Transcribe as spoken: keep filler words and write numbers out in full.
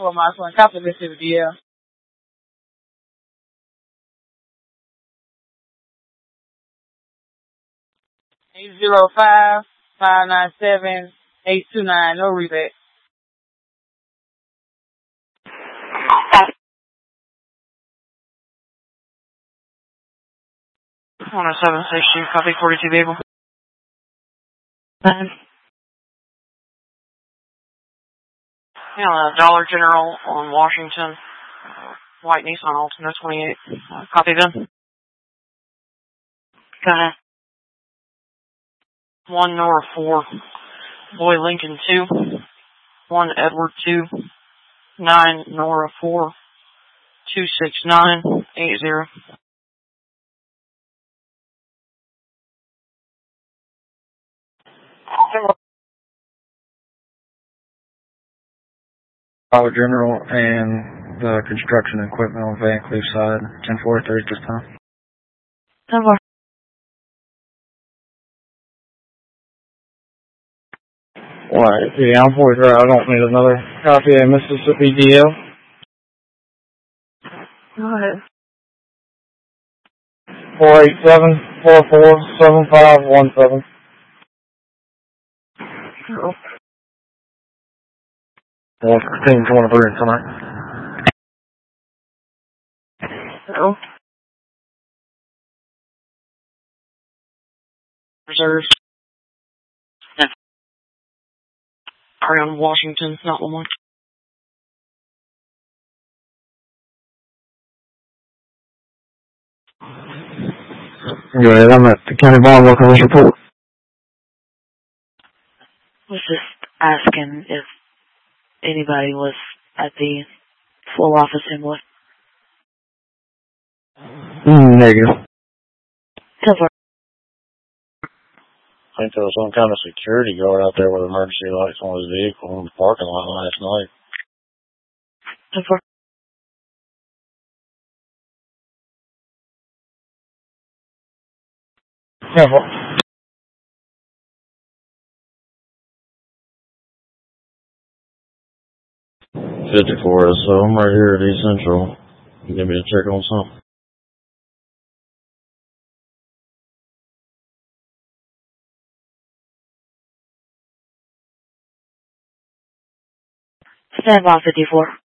four miles one, copy Mississippi D L. eight zero five, five nine seven, eight two nine, no rebate. one oh seven six two, copy forty-two Babel. Nine. Yeah, uh, Dollar General on Washington. Uh, white Nissan Altima twenty-eight. Uh, copy then. Got it. one Nora four. Boy Lincoln two. one Edward two. nine Nora four. two six nine eight zero. Dollar General and the construction equipment on Van Cleef side, ten forty-three at this time. ten four. Alright, yeah, I'm forty-three. I don't need another copy of Mississippi D L. Go ahead. four eight seven, four four seven five one seven. Oh. one sixteen twenty-three tonight. Oh. Reserves. Around Washington, not Lamont. Go ahead, I'm at the county bond working on this report. I was just asking if anybody was at the full office inlet. Mm, negative. ten four. I think there was some kind of security guard out there with emergency lights on his vehicle in the parking lot last night. ten four. ten four. fifty-four, so I'm right here at East Central. You give me a check on something? Stand by fifty-four.